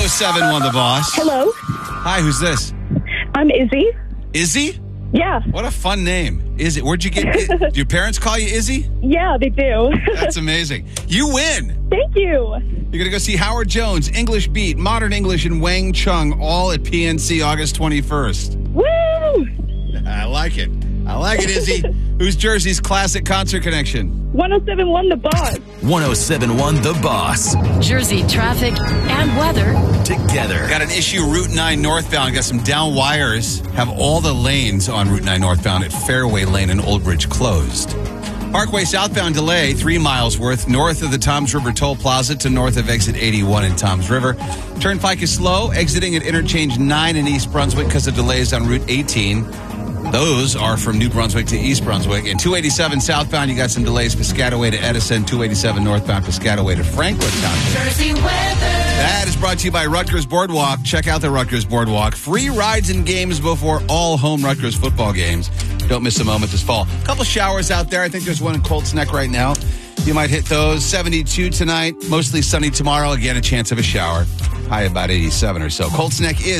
1071 The Boss. Hello, Hi, who's this? I'm Izzy. Izzy? Yeah, What a fun name. Izzy. Where'd you get it? Do your parents call you Izzy? yeah, they do. That's amazing. You win. Thank you. You're going to go see Howard Jones, English Beat, Modern English, and Wang Chung all at PNC August 21st. Woo! I like it. I like it, Izzy. Who's Jersey's classic concert connection? 1071 The Boss. 1071 The Boss. Jersey traffic and weather. Together. Got an issue Route 9 northbound. Got some down wires. Have all the lanes on Route 9 northbound at Fairway Lane and Old Bridge closed. Parkway southbound delay, 3 miles worth, north of the Toms River Toll Plaza to north of exit 81 in Toms River. Turnpike is slow, exiting at interchange 9 in East Brunswick because of delays on Route 18. Those are from New Brunswick to East Brunswick. And 287 southbound, you got some delays, Piscataway to Edison, 287 northbound, Piscataway to Franklin Township. Jersey weather. That is brought to you by Rutgers Boardwalk. Check out the Rutgers Boardwalk. Free rides and games before all home Rutgers football games. Don't miss a moment this fall. A couple showers out there. I think there's one in Colts Neck right now. You might hit those. 72 tonight, mostly sunny tomorrow. Again, a chance of a shower. High about 87 or so. Colts Neck is